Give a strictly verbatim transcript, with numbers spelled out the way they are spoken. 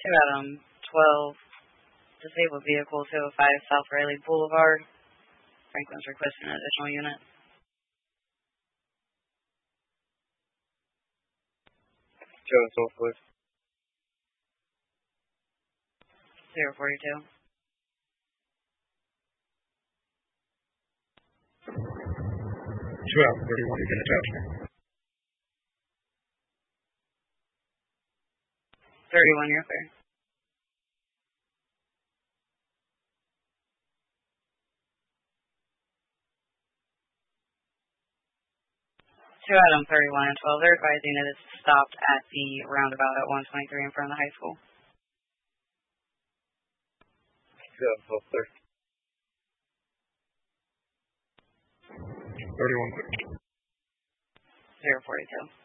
Two Adam, twelve, disabled vehicle, two oh five South Riley Boulevard. Franklin's requesting an additional unit. Joe and twelve, please. zero forty-two. twelve, thirty-one, you can attach me. thirty-one, you're clear. Two Adam, thirty-one and twelve, they're advising that it's stopped at the roundabout at one twenty-three in front of the high school. Two Adam, twelve, clear. thirty-one, clear. zero forty-two.